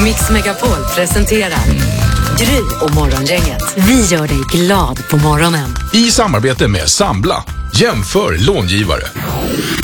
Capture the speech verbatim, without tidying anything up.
Mix Megapol presenterar Gry och Morgongänget. Vi gör dig glad på morgonen. I samarbete med Sambla. Jämför långivare.